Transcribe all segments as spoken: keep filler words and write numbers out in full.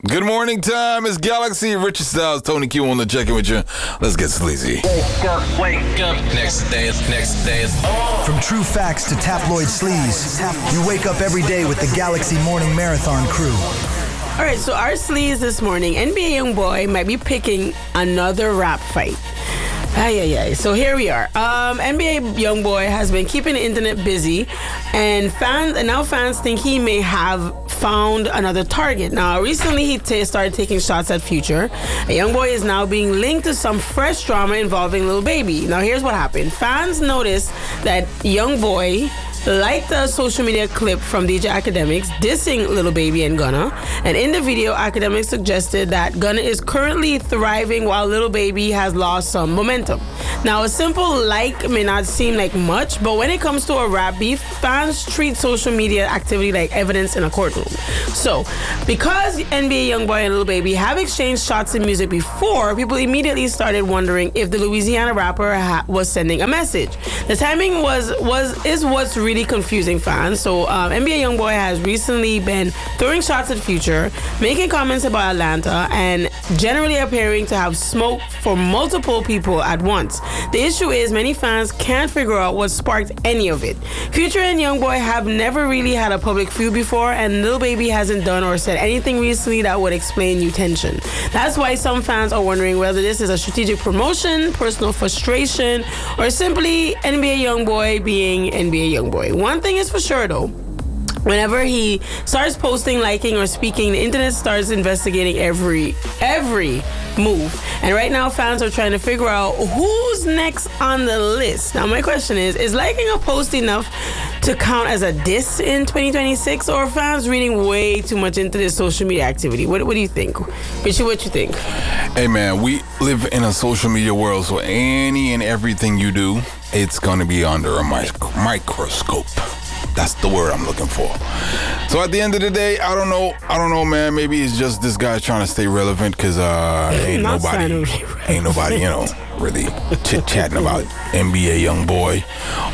Good morning time. It's Galaxy. Richard Styles, Tony Q on the check-in with you. Let's get sleazy. Wake up, wake up. Next day is, next day is on. From true facts to tabloid sleaze, you wake up every day with the Galaxy Morning Marathon crew. All right, so our sleaze this morning, N B A Youngboy might be picking another rap fight. Ay, ay, ay. So here we are. Um, N B A Youngboy has been keeping the internet busy, and fans and now fans think he may have found another target. Now, recently he t- started taking shots at Future. A Youngboy is now being linked to some fresh drama involving Lil Baby. Now, here's what happened. Fans noticed that Youngboy liked a social media clip from D J Akademiks dissing Lil Baby and Gunna. And in the video, Akademiks suggested that Gunna is currently thriving while Lil Baby has lost some momentum. Now, a simple like may not seem like much, but when it comes to a rap beef, fans treat social media activity like evidence in a courtroom. So, because N B A Youngboy and Lil Baby have exchanged shots in music before, people immediately started wondering if the Louisiana rapper ha- was sending a message. The timing was was is what's really confusing fans. So um, N B A Youngboy has recently been throwing shots at Future, making comments about Atlanta, and generally appearing to have smoke for multiple people at once. The issue is many fans can't figure out what sparked any of it. Future and Youngboy have never really had a public feud before, and Lil Baby hasn't done or said anything recently that would explain new tension. That's why some fans are wondering whether this is a strategic promotion, personal frustration, or simply N B A Youngboy being N B A Youngboy. One thing is for sure though, whenever he starts posting, liking, or speaking, the internet starts investigating every every move. And right now, fans are trying to figure out who's next on the list. Now, my question is, is liking a post enough to count as a diss in twenty twenty-six, or are fans reading way too much into this social media activity? What, what do you think? Richie, what you think? Hey, man, we live in a social media world, so any and everything you do, it's going to be under a mic- microscope. That's the word I'm looking for. So at the end of the day, I don't know. I don't know, man. Maybe it's just this guy trying to stay relevant because uh, ain't Not nobody, ain't nobody, you know, really chit chatting about N B A Youngboy.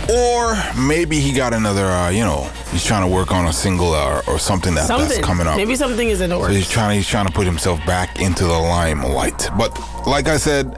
Or maybe he got another, uh, you know, he's trying to work on a single uh, or something, that, something that's coming up. Maybe something is in the works. So he's trying. He's trying to put himself back into the limelight. But like I said,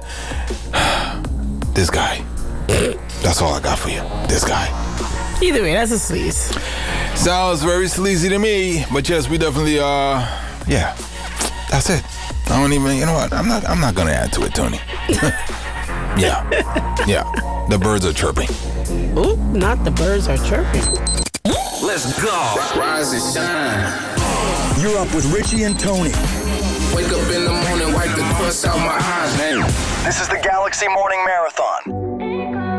this guy. That's all I got for you. This guy. Either way, that's a sleaze. Sounds very sleazy to me, but yes, we definitely, uh, yeah, that's it. I don't even, you know what? I'm not, I'm not gonna add to it, Tony. yeah, yeah. The birds are chirping. Ooh, not the birds are chirping. Let's go. Rise and shine. You're up with Richie and Tony. Wake up in the morning, wipe the crust out my eyes, man. This is the Galaxy Morning Marathon.